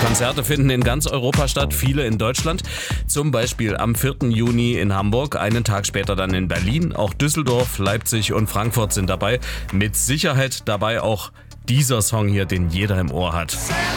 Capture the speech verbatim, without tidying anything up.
Konzerte finden in ganz Europa statt, viele in Deutschland. Zum Beispiel am vierten Juni in Hamburg, einen Tag später dann in Berlin. Auch Düsseldorf, Leipzig und Frankfurt sind dabei. Mit Sicherheit dabei auch dieser Song hier, den jeder im Ohr hat.